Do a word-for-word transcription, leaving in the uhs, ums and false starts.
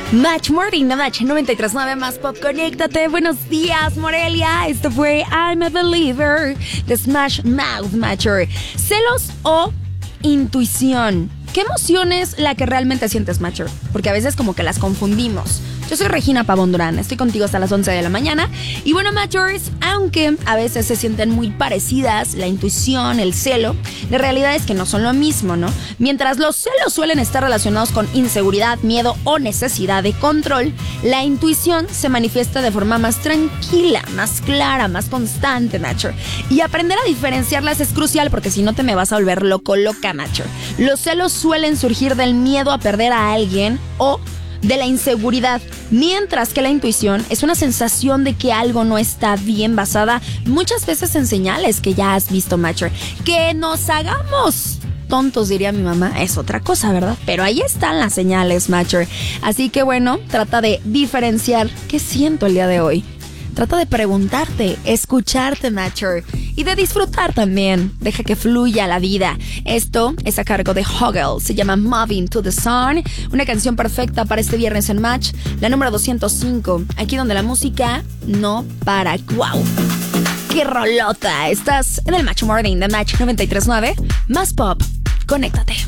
Match Morning, The Match noventa y tres punto nueve más Pop, conéctate. Buenos días, Morelia. Esto fue I'm a Believer de Smash Mouth Matcher. ¿Celos o intuición? ¿Qué emoción es la que realmente sientes, Matcher? Porque a veces como que las confundimos. Yo soy Regina Pavón Durán, estoy contigo hasta las once de la mañana. Y bueno, Matchers, aunque a veces se sienten muy parecidas, la intuición, el celo, la realidad es que no son lo mismo, ¿no? Mientras los celos suelen estar relacionados con inseguridad, miedo o necesidad de control, la intuición se manifiesta de forma más tranquila, más clara, más constante, Matcher. Y aprender a diferenciarlas es crucial porque si no te me vas a volver loco, loca, Matcher. Los celos suelen surgir del miedo a perder a alguien o de la inseguridad, mientras que la intuición es una sensación de que algo no está bien, basada muchas veces en señales que ya has visto, Matcher. Que nos hagamos tontos, diría mi mamá, es otra cosa, ¿verdad? Pero ahí están las señales, Matcher. Así que bueno, trata de diferenciar qué siento el día de hoy. Trata de preguntarte, escucharte, Matcher, y de disfrutar también. Deja que fluya la vida. Esto es a cargo de Hoggle. Se llama Moving to the Sun. Una canción perfecta para este viernes en Match. La número doscientos cinco. Aquí donde la música no para. ¡Wow! ¡Qué rolota! Estás en el Match Morning de Match noventa y tres punto nueve. Más Pop. Conéctate.